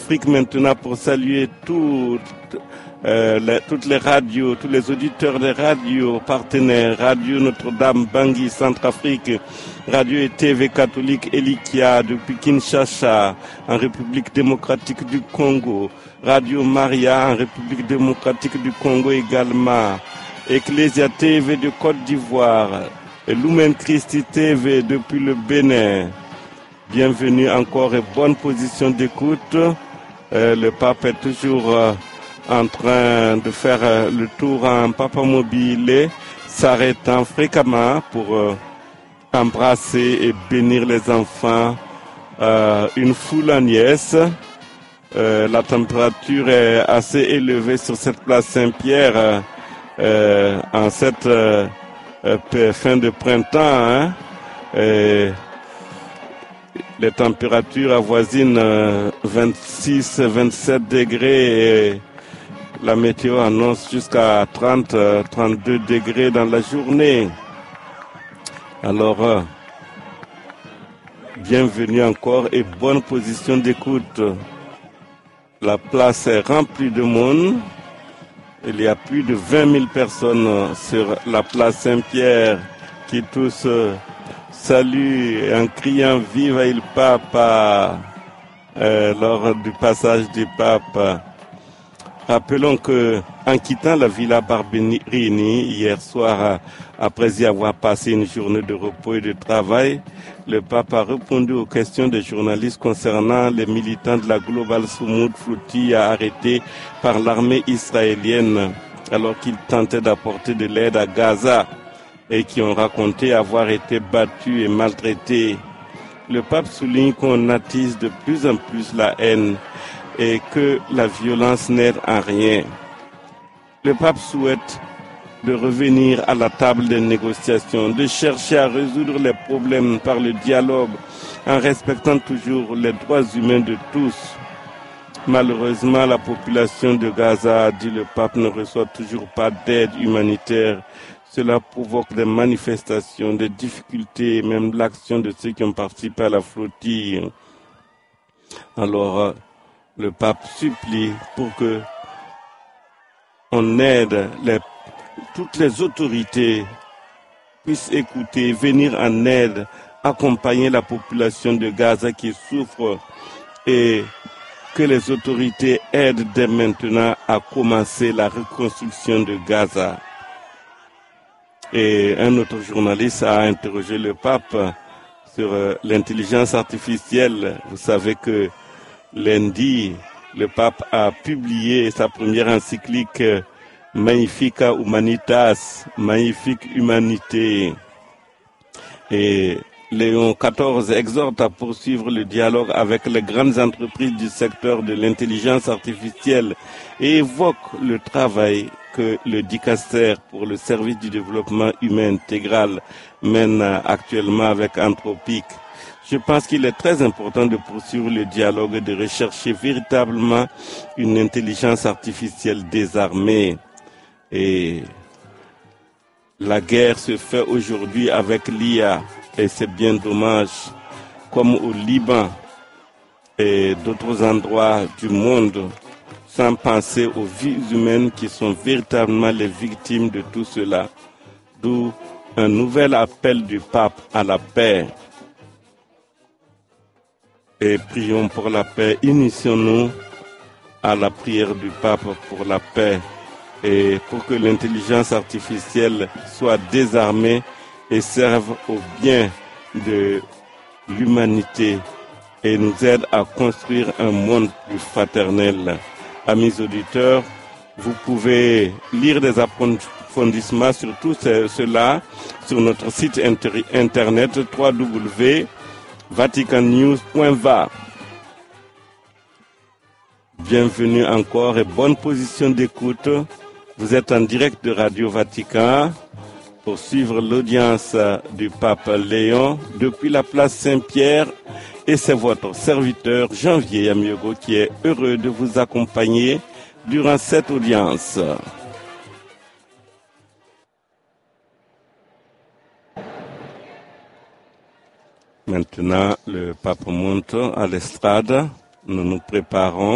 Afrique maintenant pour saluer toutes les radios, tous les auditeurs des radios partenaires, Radio Notre-Dame, Bangui, Centrafrique, Radio et TV catholique Elikia depuis Kinshasa, en République démocratique du Congo, Radio Maria en République démocratique du Congo également, Ecclesia TV de Côte d'Ivoire, et Lumen Christi TV depuis le Bénin. Bienvenue encore et bonne position d'écoute. Le pape est toujours en train de faire le tour en papamobile, s'arrêtant fréquemment pour embrasser et bénir les enfants. Une foule en liesse. La température est assez élevée sur cette place Saint-Pierre en cette fin de printemps. Les températures avoisinent 26-27 degrés et la météo annonce jusqu'à 30-32 degrés dans la journée. Alors, bienvenue encore et bonne position d'écoute. La place est remplie de monde. Il y a plus de 20 000 personnes sur la place Saint-Pierre qui tous saluent en criant « Viva il Papa » lors du passage du pape. Rappelons que en quittant la Villa Barberini hier soir, après y avoir passé une journée de repos et de travail, le pape a répondu aux questions des journalistes concernant les militants de la Global Soumoud Flottille arrêtés par l'armée israélienne alors qu'ils tentaient d'apporter de l'aide à Gaza et qui ont raconté avoir été battus et maltraités. Le pape souligne qu'on attise de plus en plus la haine et que la violence n'aide à rien. Le pape souhaite de revenir à la table des négociations, de chercher à résoudre les problèmes par le dialogue en respectant toujours les droits humains de tous. Malheureusement, la population de Gaza, dit le pape, ne reçoit toujours pas d'aide humanitaire. Cela provoque des manifestations, des difficultés et même l'action de ceux qui ont participé à la flottille. Alors, le pape supplie pour que on aide toutes les autorités puissent écouter, venir en aide, accompagner la population de Gaza qui souffre et que les autorités aident dès maintenant à commencer la reconstruction de Gaza. Et un autre journaliste a interrogé le pape sur l'intelligence artificielle. Vous savez que lundi, le pape a publié sa première encyclique Magnifica Humanitas, Magnifique Humanité. Et Léon XIV exhorte à poursuivre le dialogue avec les grandes entreprises du secteur de l'intelligence artificielle et évoque le travail que le Dicaster pour le service du développement humain intégral mène actuellement avec Anthropic. Je pense qu'il est très important de poursuivre le dialogue et de rechercher véritablement une intelligence artificielle désarmée. Et la guerre se fait aujourd'hui avec l'IA et c'est bien dommage, comme au Liban et d'autres endroits du monde, sans penser aux vies humaines qui sont véritablement les victimes de tout cela. D'où un nouvel appel du pape à la paix. Et prions pour la paix. Initions-nous à la prière du pape pour la paix et pour que l'intelligence artificielle soit désarmée et serve au bien de l'humanité et nous aide à construire un monde plus fraternel. Amis auditeurs, vous pouvez lire des approfondissements sur tout cela sur notre site internet www.vaticannews.va. Bienvenue encore et bonne position d'écoute. Vous êtes en direct de Radio Vatican pour suivre l'audience du pape Léon depuis la place Saint-Pierre. Et c'est votre serviteur Janvier Yamiogo qui est heureux de vous accompagner durant cette audience. Maintenant, le pape monte à l'estrade. Nous nous préparons